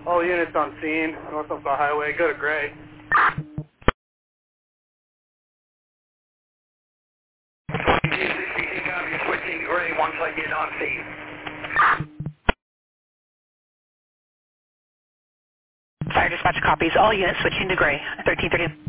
All units on scene, north of the highway, go to gray. Switching gray once I get on scene. Fire dispatch copies. All units switching to gray. 1330.